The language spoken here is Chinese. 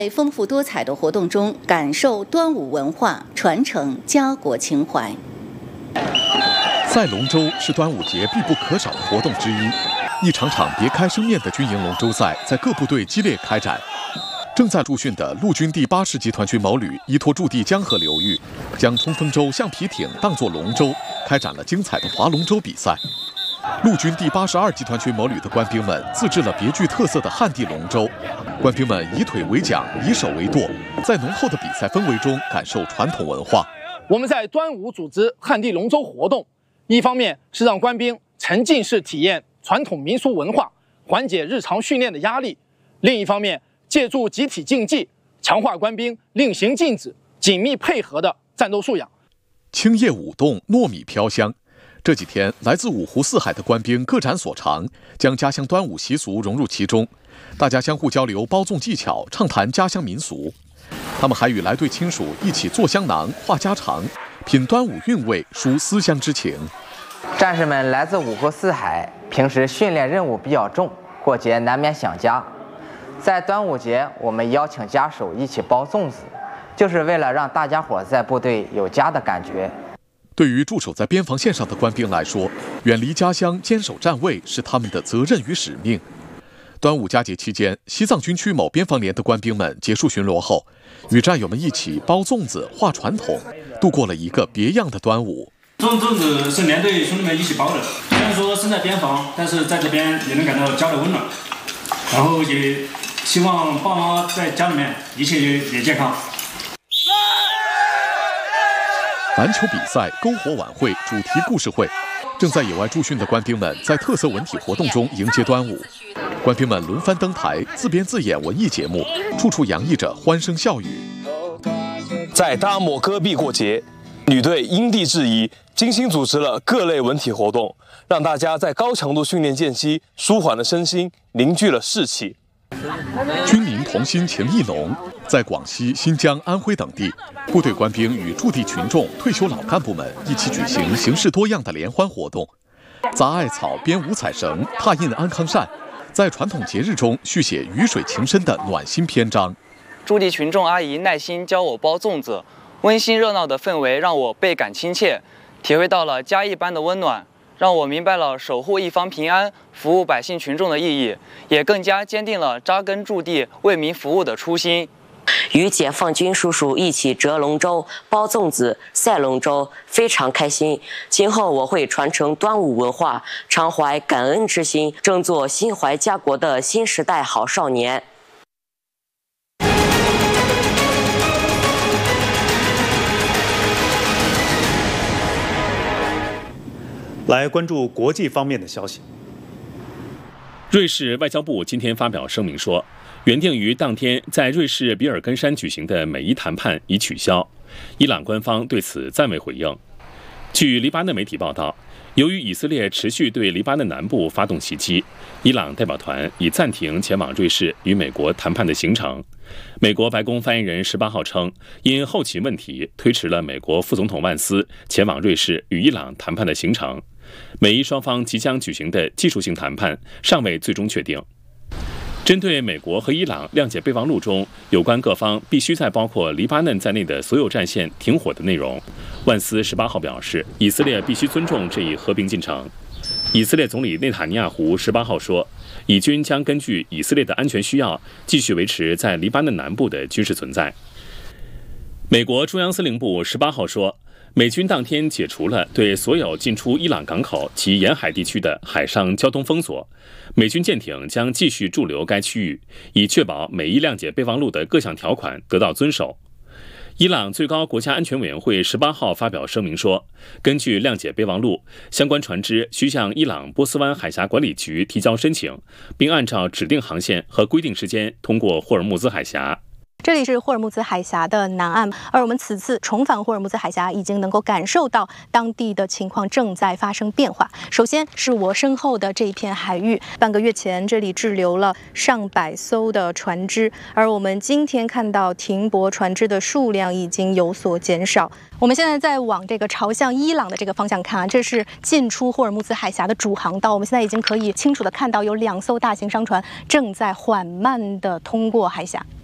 在丰富多彩的活动中，感受端午文化，传承家国情怀。 赛龙舟是端午节必不可少的活动之一，一场场别开生面的军营龙舟赛在各部队激烈开展。正在驻训的陆军第80集团军某旅依托驻地江河流域，将冲锋舟、橡皮艇当作龙舟，开展了精彩的划龙舟比赛。陆军第82集团军某旅的官兵们自制了别具特色的汉地龙舟，官兵们以腿为桨，以手为舵，在浓厚的比赛氛围中感受传统文化。 我们在端午组织汉地龙舟活动，一方面是让官兵沉浸式体验传统民俗文化，缓解日常训练的压力；另一方面，借助集体竞技，强化官兵令行禁止、紧密配合的战斗素养。 青叶舞动，糯米飘香。这几天，来自五湖四海的官兵各展所长，将家乡端午习俗融入其中。大家相互交流包粽技巧，畅谈家乡民俗。他们还与来队亲属一起做香囊、话家常，品端午韵味，抒思乡之情。 战士们来自五湖四海，平时训练任务比较重，过节难免想家。在端午节，我们邀请家属一起包粽子，就是为了让大家伙在部队有家的感觉。 对于驻守在边防线上的官兵来说，远离家乡坚守站位是他们的责任与使命。端午佳节期间，西藏军区某边防连的官兵们结束巡逻后，与战友们一起包粽子、画传统，度过了一个别样的端午。 粽子是连队兄弟们一起包的，虽然说身在边防，但是在这边也能感到家的温暖，然后也希望爸妈在家里面一切也健康。 篮球比赛、篝火晚会、主题故事会，正在野外驻训的官兵们在特色文体活动中迎接端午。官兵们轮番登台，自编自演文艺节目，处处洋溢着欢声笑语。 在大漠戈壁过节，女队因地制宜，精心组织了各类文体活动，让大家在高强度训练间隙舒缓了身心，凝聚了士气。 军民同心，情意浓。在广西、新疆、安徽等地，部队官兵与驻地群众、退休老干部们一起举行形式多样的联欢活动，砸艾草、编五彩绳、拓印安康扇，在传统节日中续写鱼水情深的暖心篇章。 驻地群众阿姨耐心教我包粽子，温馨热闹的氛围让我倍感亲切，体会到了家一般的温暖，让我明白了守护一方平安、服务百姓群众的意义，也更加坚定了扎根驻地为民服务的初心。 与解放军叔叔一起折龙舟、包粽子、赛龙舟，非常开心。今后我会传承端午文化，常怀感恩之心，争做心怀家国的新时代好少年。 来关注国际方面的消息。 瑞士外交部今天发表声明说，原定于当天在瑞士比尔根山举行的美伊谈判已取消，伊朗官方对此暂未回应。据黎巴嫩媒体报道，由于以色列持续对黎巴嫩南部发动袭击，伊朗代表团已暂停前往瑞士与美国谈判的行程。美国白宫发言人18号称，因后勤问题推迟了美国副总统万斯前往瑞士与伊朗谈判的行程。美伊双方即将举行的技术性谈判尚未最终确定。针对美国和伊朗谅解备忘录中有关各方必须在包括黎巴嫩在内的所有战线停火的内容，万斯18号表示，以色列必须尊重这一和平进程。以色列总理内塔尼亚胡18号说，以军将根据以色列的安全需要，继续维持在黎巴嫩南部的军事存在。美国中央司令部18号说，美军当天解除了对所有进出伊朗港口及沿海地区的海上交通封锁，美军舰艇将继续驻留该区域，以确保美伊谅解备忘录的各项条款得到遵守。伊朗最高国家安全委员会18号发表声明说，根据谅解备忘录，相关船只需向伊朗波斯湾海峡管理局提交申请，并按照指定航线和规定时间通过霍尔木兹海峡。 这里是霍尔木兹海峡的南岸，而我们此次重返霍尔木兹海峡，已经能够感受到当地的情况正在发生变化。首先是我身后的这一片海域，半个月前这里滞留了上百艘的船只，而我们今天看到停泊船只的数量已经有所减少。我们现在在往这个朝向伊朗的这个方向看啊，这是进出霍尔木兹海峡的主航道。我们现在已经可以清楚地看到有2艘大型商船正在缓慢地通过海峡。